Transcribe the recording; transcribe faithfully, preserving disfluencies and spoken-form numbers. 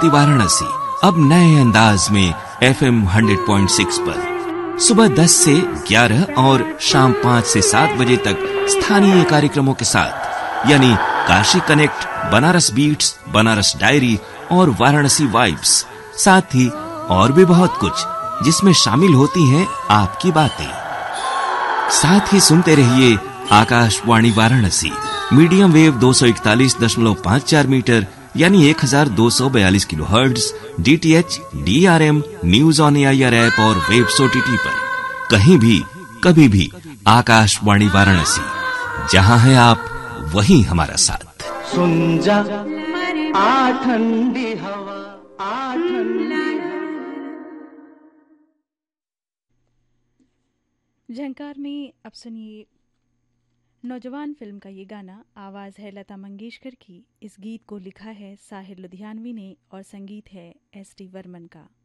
भारती वाराणसी अब नए अंदाज में F am hundred point six पर सुबह दस से ग्यारह और शाम पाँच से सात बजे तक स्थानीय कार्यक्रमों के साथ, यानी Kashi connect, Banaras beats, Banaras diary और वाराणसी वाइब्स, साथ ही और भी बहुत कुछ जिसमें शामिल होती हैं आपकी बातें। साथ ही सुनते रहिए आकाशवाणी वाराणसी, मीडियम वेव दो सौ इकतालीस दशमलव पाँच चार मीटर यानी एक हजार दो सौ बयालीस kilo hertz, D T H, D R M, news on A I R app और वेब्स ओ टी टी पर। कहीं भी कभी भी आकाशवाणी वाराणसी, जहां है आप वहीं हमारा साथ। सुन जा आ ठंडी हवा, आ ठंडी। झंकार में अब सुनिए नौजवान फिल्म का ये गाना। आवाज़ है लता मंगेशकर की। इस गीत को लिखा है साहिर लुधियानवी ने और संगीत है एस टी वर्मन का।